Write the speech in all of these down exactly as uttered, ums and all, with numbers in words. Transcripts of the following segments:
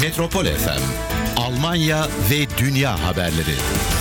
Metropol F M, Almanya ve Dünya haberleri.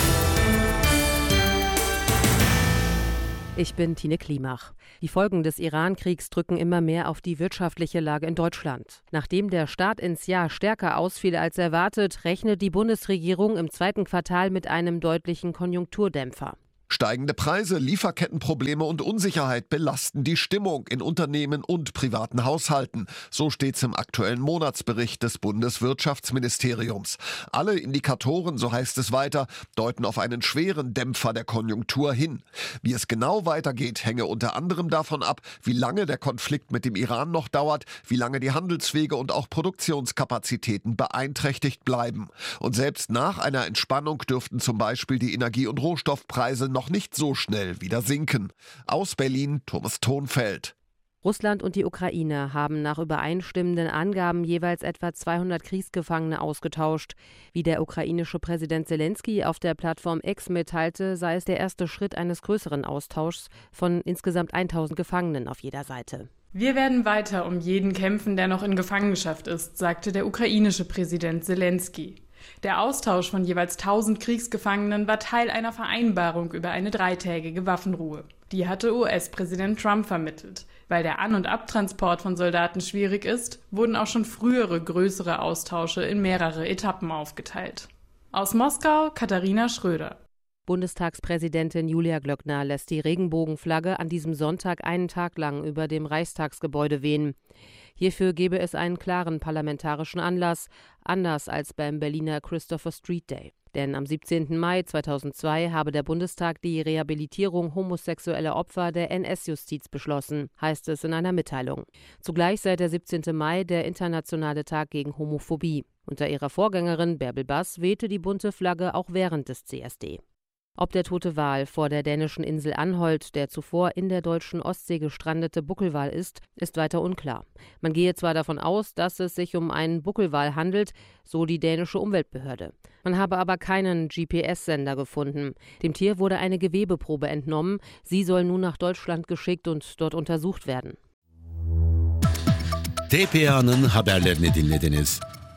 Ich bin Tine Klimach. Die Folgen des Iran-Kriegs drücken immer mehr auf die wirtschaftliche Lage in Deutschland. Nachdem der Start ins Jahr stärker ausfiel als erwartet, rechnet die Bundesregierung im zweiten Quartal mit einem deutlichen Konjunkturdämpfer. Steigende Preise, Lieferkettenprobleme und Unsicherheit belasten die Stimmung in Unternehmen und privaten Haushalten. So steht's im aktuellen Monatsbericht des Bundeswirtschaftsministeriums. Alle Indikatoren, so heißt es weiter, deuten auf einen schweren Dämpfer der Konjunktur hin. Wie es genau weitergeht, hänge unter anderem davon ab, wie lange der Konflikt mit dem Iran noch dauert, wie lange die Handelswege und auch Produktionskapazitäten beeinträchtigt bleiben. Und selbst nach einer Entspannung dürften zum Beispiel die Energie- und Rohstoffpreise noch noch nicht so schnell wieder sinken. Aus Berlin, Thomas Thonfeld. Russland und die Ukraine haben nach übereinstimmenden Angaben jeweils etwa zweihundert Kriegsgefangene ausgetauscht. Wie der ukrainische Präsident Zelensky auf der Plattform X mitteilte, sei es der erste Schritt eines größeren Austauschs von insgesamt tausend Gefangenen auf jeder Seite. Wir werden weiter um jeden kämpfen, der noch in Gefangenschaft ist, sagte der ukrainische Präsident Zelensky. Der Austausch von jeweils tausend Kriegsgefangenen war Teil einer Vereinbarung über eine dreitägige Waffenruhe. Die hatte U S-Präsident Trump vermittelt. Weil der An- und Abtransport von Soldaten schwierig ist, wurden auch schon frühere größere Austausche in mehrere Etappen aufgeteilt. Aus Moskau, Katharina Schröder. Bundestagspräsidentin Julia Glöckner lässt die Regenbogenflagge an diesem Sonntag einen Tag lang über dem Reichstagsgebäude wehen. Hierfür gebe es einen klaren parlamentarischen Anlass, anders als beim Berliner Christopher Street Day. Denn am siebzehnten Mai zweitausendzwei habe der Bundestag die Rehabilitierung homosexueller Opfer der N S-Justiz beschlossen, heißt es in einer Mitteilung. Zugleich sei der siebzehnte Mai der internationale Tag gegen Homophobie. Unter ihrer Vorgängerin Bärbel Bass wehte die bunte Flagge auch während des C S D. Ob der tote Wal vor der dänischen Insel Anholt der zuvor in der deutschen Ostsee gestrandete Buckelwal ist, ist weiter unklar. Man gehe zwar davon aus, dass es sich um einen Buckelwal handelt, so die dänische Umweltbehörde. Man habe aber keinen G P S-Sender gefunden. Dem Tier wurde eine Gewebeprobe entnommen. Sie soll nun nach Deutschland geschickt und dort untersucht werden. T P A'nın haberlerini dinlediniz.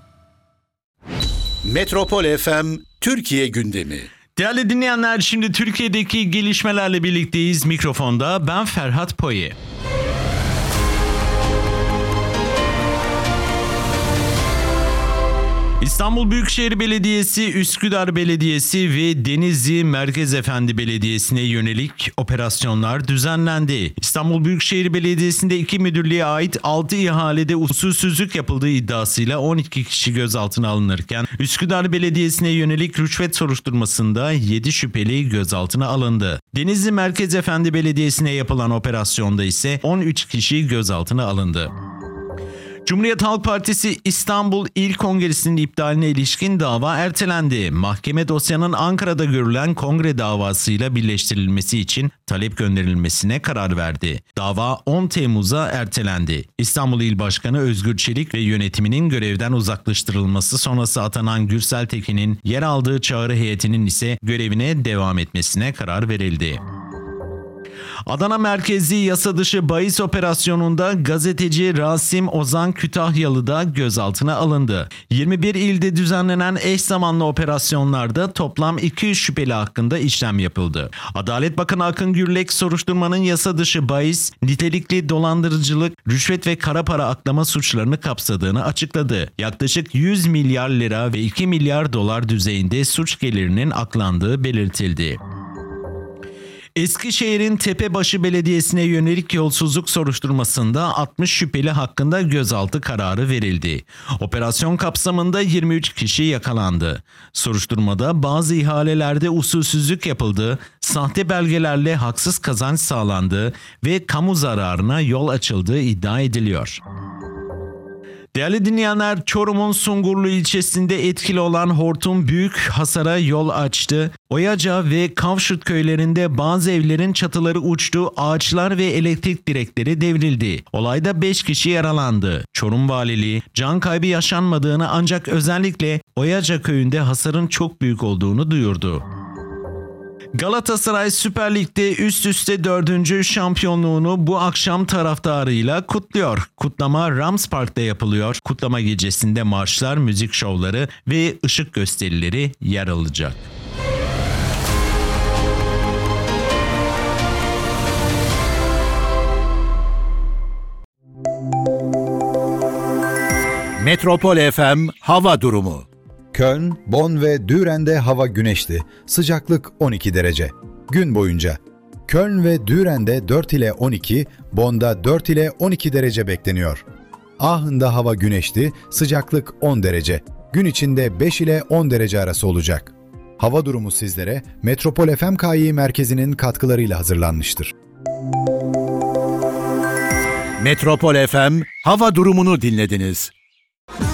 Metropol F M Türkiye gündemi. Değerli dinleyenler, şimdi Türkiye'deki gelişmelerle birlikteyiz. Mikrofonda ben Ferhat Poye. İstanbul Büyükşehir Belediyesi, Üsküdar Belediyesi ve Denizli Merkez Efendi Belediyesi'ne yönelik operasyonlar düzenlendi. İstanbul Büyükşehir Belediyesi'nde iki müdürlüğe ait altı ihalede usulsüzlük yapıldığı iddiasıyla on iki kişi gözaltına alınırken Üsküdar Belediyesi'ne yönelik rüşvet soruşturmasında yedi şüpheli gözaltına alındı. Denizli Merkez Efendi Belediyesi'ne yapılan operasyonda ise on üç kişi gözaltına alındı. Cumhuriyet Halk Partisi İstanbul İl Kongresi'nin iptaline ilişkin dava ertelendi. Mahkeme dosyanın Ankara'da görülen kongre davasıyla birleştirilmesi için talep gönderilmesine karar verdi. Dava on Temmuz'a ertelendi. İstanbul İl Başkanı Özgür Çelik ve yönetiminin görevden uzaklaştırılması sonrası atanan Gürsel Tekin'in yer aldığı çağrı heyetinin ise görevine devam etmesine karar verildi. Adana merkezli yasa dışı bahis operasyonunda gazeteci Rasim Ozan Kütahyalı da gözaltına alındı. yirmi bir ilde düzenlenen eş zamanlı operasyonlarda toplam iki yüz şüpheli hakkında işlem yapıldı. Adalet Bakanı Akın Gürlek soruşturmanın yasa dışı bahis, nitelikli dolandırıcılık, rüşvet ve kara para aklama suçlarını kapsadığını açıkladı. Yaklaşık yüz milyar lira ve iki milyar dolar düzeyinde suç gelirinin aklandığı belirtildi. Eskişehir'in Tepebaşı Belediyesi'ne yönelik yolsuzluk soruşturmasında altmış şüpheli hakkında gözaltı kararı verildi. Operasyon kapsamında yirmi üç kişi yakalandı. Soruşturmada bazı ihalelerde usulsüzlük yapıldı, sahte belgelerle haksız kazanç sağlandı ve kamu zararına yol açıldığı iddia ediliyor. Değerli dinleyenler, Çorum'un Sungurlu ilçesinde etkili olan hortum büyük hasara yol açtı. Oyaca ve Kavşut köylerinde bazı evlerin çatıları uçtu, ağaçlar ve elektrik direkleri devrildi. Olayda beş kişi yaralandı. Çorum Valiliği can kaybı yaşanmadığını ancak özellikle Oyaca köyünde hasarın çok büyük olduğunu duyurdu. Galatasaray Süper Lig'de üst üste dördüncü şampiyonluğunu bu akşam taraftarıyla kutluyor. Kutlama Rams Park'ta yapılıyor. Kutlama gecesinde marşlar, müzik şovları ve ışık gösterileri yer alacak. Metropol F M hava durumu. Köln, Bonn ve Düren'de hava güneşli. Sıcaklık on iki derece. Gün boyunca Köln ve Düren'de dört ile on iki, Bonn'da dört ile on iki derece bekleniyor. Aachen'da hava güneşli, sıcaklık on derece. Gün içinde beş ile on derece arası olacak. Hava durumu sizlere Metropol F M K I merkezinin katkılarıyla hazırlanmıştır. Metropol F M hava durumunu dinlediniz.